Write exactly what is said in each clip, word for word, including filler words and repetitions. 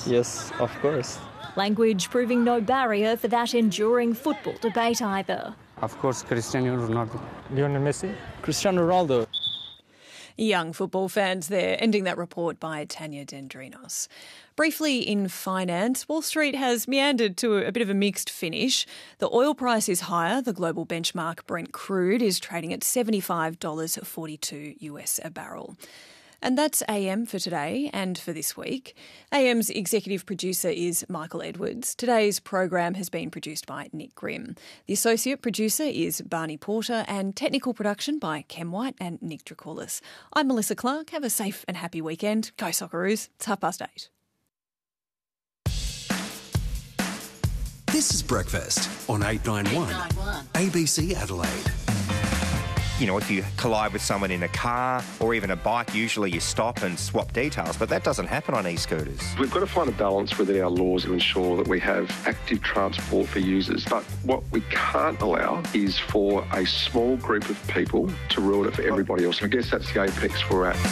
Yes, of course. Language proving no barrier for that enduring football debate either. Of course, Cristiano Ronaldo. Lionel Messi. Cristiano Ronaldo. Young football fans there, ending that report by Tanya Dendrinos. Briefly in finance, Wall Street has meandered to a bit of a mixed finish. The oil price is higher. The global benchmark Brent crude is trading at seventy-five dollars forty-two US a barrel. And that's A M for today and for this week. A M's executive producer is Michael Edwards. Today's program has been produced by Nick Grimm. The associate producer is Barney Porter and technical production by Kem White and Nick Dracoulis. I'm Melissa Clark. Have a safe and happy weekend. Go Socceroos. It's half past eight. This is Breakfast on eight nine one A B C Adelaide. You know, if you collide with someone in a car or even a bike, usually you stop and swap details, but that doesn't happen on e-scooters. We've got to find a balance within our laws to ensure that we have active transport for users. But what we can't allow is for a small group of people to ruin it for everybody else. I guess that's the apex we're at.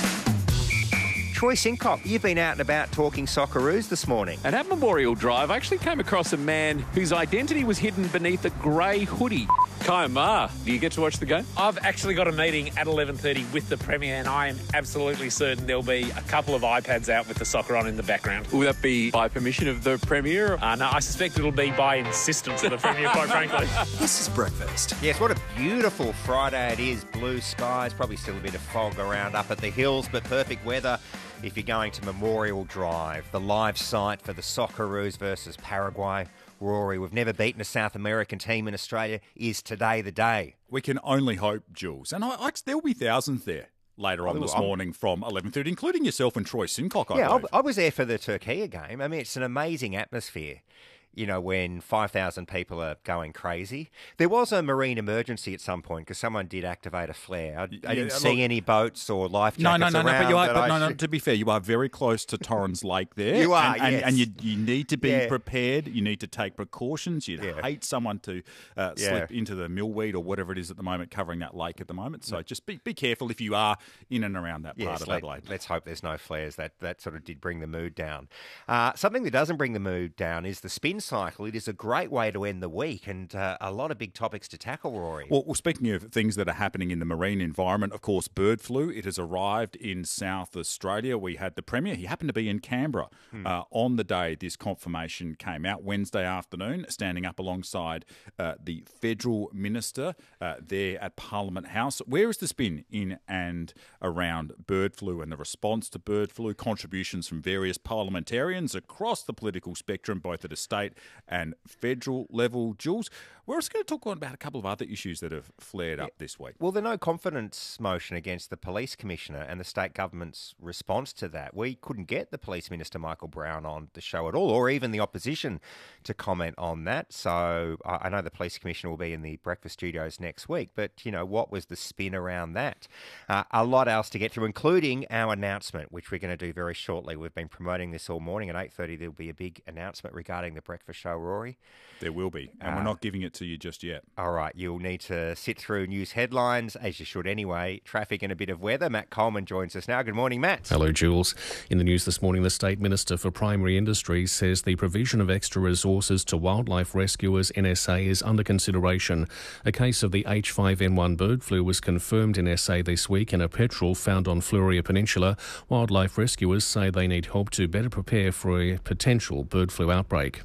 Troy Sincock, you've been out and about talking Socceroos this morning. And at Memorial Drive, I actually came across a man whose identity was hidden beneath a grey hoodie. Kai Ma, do you get to watch the game? I've actually got a meeting at eleven thirty with the Premier, and I am absolutely certain there'll be a couple of iPads out with the soccer on in the background. Will that be by permission of the Premier? Uh, no, I suspect it'll be by insistence of the Premier, quite frankly. This is Breakfast. Yes, what a beautiful Friday it is. Blue skies, probably still a bit of fog around up at the hills, but perfect weather if you're going to Memorial Drive, the live site for the Socceroos versus Paraguay. Rory, we've never beaten a South American team in Australia. Is today the day? We can only hope, Jules. And I, I, there will be thousands there later on this I'm, morning from eleven thirty, including yourself and Troy Sincock, I Yeah, believe. I, I was there for the Turkey game. I mean, it's an amazing atmosphere. You know, when five thousand people are going crazy. There was a marine emergency at some point because someone did activate a flare. I, I Yeah, didn't look, see any boats or life No, jackets no, no, around. no. But you are. but But I no, no. should- To be fair, you are very close to Torrens Lake there. You are, and, and, yes. and you you need to be Yeah. prepared. You need to take precautions. You'd Yeah. hate someone to uh, Yeah. slip into the millweed or whatever it is at the moment, covering that lake at the moment. So just be be careful if you are in and around that part Yes, of let, Adelaide. let's hope there's no flares. That that sort of did bring the mood down. Uh, something that doesn't bring the mood down is the spin cycle. It is a great way to end the week and uh, a lot of big topics to tackle, Rory. Well, well, speaking of things that are happening in the marine environment, of course, bird flu. It has arrived in South Australia. We had the Premier. He happened to be in Canberra Hmm. uh, on the day this confirmation came out, Wednesday afternoon, standing up alongside uh, the Federal Minister uh, there at Parliament House. Where is the spin in and around bird flu and the response to bird flu? Contributions from various parliamentarians across the political spectrum, both at a state and federal level. Jules, we're also going to talk about a couple of other issues that have flared up this week. Well, the no confidence motion against the police commissioner and the state government's response to that. We couldn't get the police minister, Michael Brown, on the show at all, or even the opposition to comment on that. So I I know the police commissioner will be in the breakfast studios next week, but, you know, what was the spin around that? Uh, a lot else to get through, including our announcement, which we're going to do very shortly. We've been promoting this all morning. At eight thirty, there'll be a big announcement regarding the breakfast show, Rory. There will be, and Uh, we're not giving it to you just yet. All right, you'll need to sit through news headlines, as you should anyway. Traffic and a bit of weather. Matt Coleman joins us now. Good morning, Matt. Hello, Jules. In the news this morning, the State Minister for Primary Industries says the provision of extra resources to wildlife rescuers, N S A, is under consideration. A case of the H five N one bird flu was confirmed in S A this week in a petrel found on Fluria Peninsula. Wildlife rescuers say they need help to better prepare for a potential bird flu outbreak.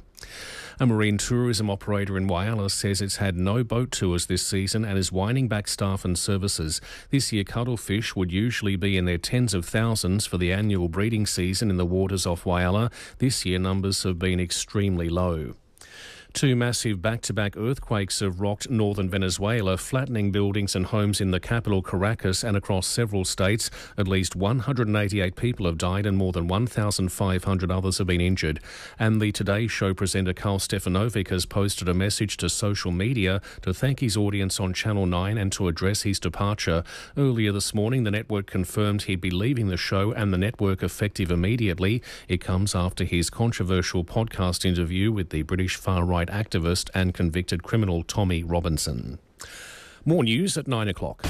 A marine tourism operator in Whyalla says it's had no boat tours this season and is winding back staff and services. This year, cuttlefish would usually be in their tens of thousands for the annual breeding season in the waters off Whyalla. This year, numbers have been extremely low. Two massive back-to-back earthquakes have rocked northern Venezuela, flattening buildings and homes in the capital Caracas and across several states. At least one hundred eighty-eight people have died and more than one thousand five hundred others have been injured. And the Today Show presenter Carl Stefanovic has posted a message to social media to thank his audience on Channel nine and to address his departure. Earlier this morning, the network confirmed he'd be leaving the show and the network effective immediately. It comes after his controversial podcast interview with the British far-right activist and convicted criminal Tommy Robinson. More news at nine o'clock.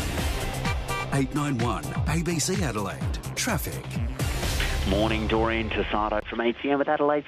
eight nine one A B C Adelaide. Traffic. Morning, Doreen Tassado from A C M with Adelaide's